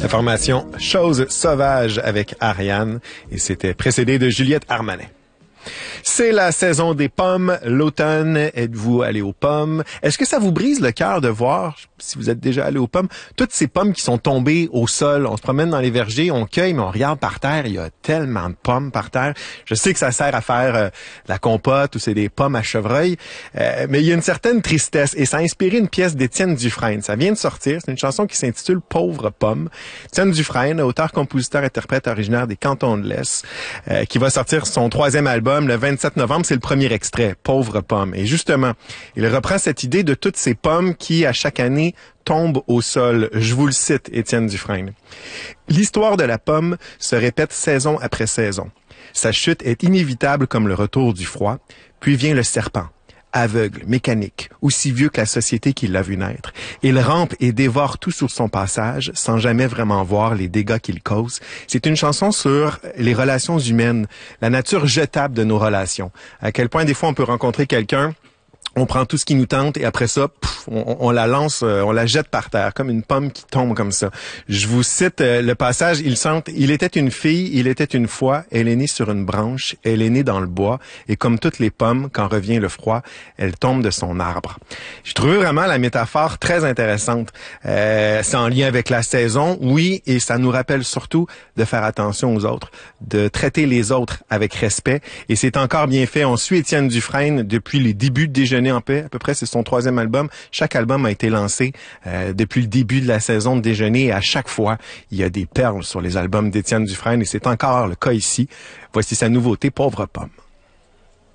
La formation Chose sauvage avec Ariane et c'était précédé de Juliette Armanet. C'est la saison des pommes, l'automne. Êtes-vous allé aux pommes? Est-ce que ça vous brise le cœur de voir, si vous êtes déjà allé aux pommes, toutes ces pommes qui sont tombées au sol? On se promène dans les vergers, on cueille, mais on regarde par terre. Il y a tellement de pommes par terre. Je sais que ça sert à faire la compote ou c'est des pommes à chevreuil, mais il y a une certaine tristesse et ça a inspiré une pièce d'Étienne Dufresne. Ça vient de sortir. C'est une chanson qui s'intitule « Pauvre pomme ». Étienne Dufresne, auteur, compositeur, interprète originaire des Cantons de l'Est, qui va sortir son 3e album le 27 novembre, c'est le premier extrait, Pauvre pomme. Et justement, il reprend cette idée de toutes ces pommes qui, à chaque année, tombent au sol. Je vous le cite, Étienne Dufresne. L'histoire de la pomme se répète saison après saison. Sa chute est inévitable comme le retour du froid. Puis vient le serpent, aveugle, mécanique, aussi vieux que la société qui l'a vu naître. Il rampe et dévore tout sur son passage, sans jamais vraiment voir les dégâts qu'il cause. C'est une chanson sur les relations humaines, la nature jetable de nos relations. À quel point des fois on peut rencontrer quelqu'un, on prend tout ce qui nous tente et après ça, on la lance, on la jette par terre, comme une pomme qui tombe comme ça. Je vous cite le passage, il était une fille, il était une fois, elle est née sur une branche, elle est née dans le bois, et comme toutes les pommes, quand revient le froid, elle tombe de son arbre. Je trouve vraiment la métaphore très intéressante. C'est en lien avec la saison, oui, et ça nous rappelle surtout de faire attention aux autres, de traiter les autres avec respect, et c'est encore bien fait. On suit Étienne Dufresne depuis les débuts de Déjeuner en paix, à peu près c'est son 3e album. Chaque album a été lancé depuis le début de la saison de Déjeuner et à chaque fois, il y a des perles sur les albums d'Étienne Dufresne et c'est encore le cas ici. Voici sa nouveauté, Pauvre pomme.